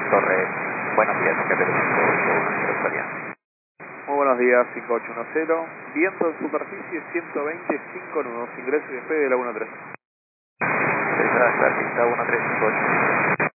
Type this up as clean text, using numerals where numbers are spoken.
Torre, buenos días, que te Australia. Muy buenos días, 5810. Viento en superficie 125 nudos. Ingreso y despegue de la 13. Gracias, pista 1358.